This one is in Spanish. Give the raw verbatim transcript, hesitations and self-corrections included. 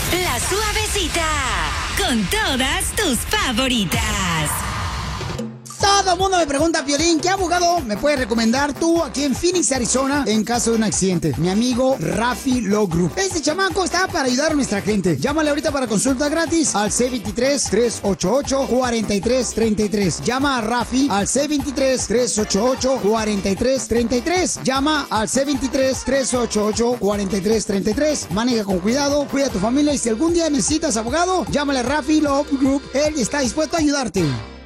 La Suavecita, con todas tus favoritas. Todo el mundo me pregunta, Piolín, ¿qué abogado me puedes recomendar tú aquí en Phoenix, Arizona, en caso de un accidente? Mi amigo Rafi Law Group. Este chamaco está para ayudar a nuestra gente. Llámale ahorita para consulta gratis al C veintitrés, trescientos ochenta y ocho, cuarenta y tres treinta y tres. Llama a Rafi al C veintitrés, trescientos ochenta y ocho, cuarenta y tres treinta y tres. Llama al C veintitrés, trescientos ochenta y ocho, cuarenta y tres treinta y tres. Maneja con cuidado, cuida a tu familia y si algún día necesitas abogado, llámale a Rafi Law Group. Él está dispuesto a ayudarte.